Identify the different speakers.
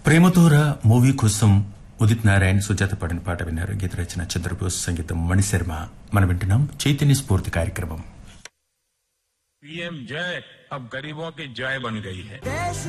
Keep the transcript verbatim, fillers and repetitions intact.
Speaker 1: ప్రేమతోరా movie కోసం ఉదిత్ నారాయణ్ సుజాత పాడిన పాట విన్నారు. గీత రచన చంద్రబోస్, సంగీతం మణిశర్మ. మనం వింటున్నాం చైతన్య స్ఫూర్తి కార్యక్రమం.
Speaker 2: पीएम जय अब गरीबों की जय बन गई है.